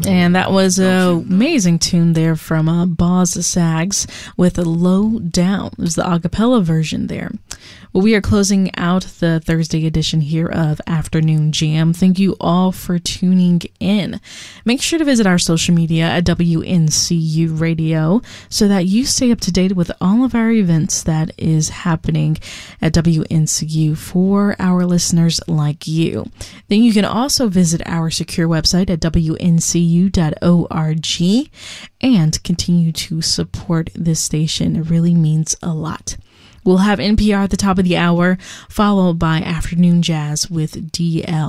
And that was an amazing tune there from Boz Sags with Low Down. It was the a cappella version there. Well, we are closing out the Thursday edition here of Afternoon Jam. Thank you all for tuning in. Make sure to visit our social media at WNCU Radio so that you stay up to date with all of our events that is happening at WNCU for our listeners like you. Then you can also visit our secure website at WNCU.org and continue to support this station. It really means a lot. We'll have NPR at the top of the hour, followed by Afternoon Jazz with DL.